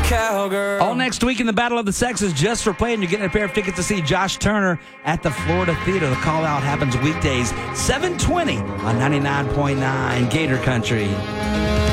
cowgirl. All next week in the Battle of the Sexes, just for playing, you're getting a pair of tickets to see Josh Turner at the Florida Theater. The call out happens weekdays, 7:20 on 99.9 Gator Country.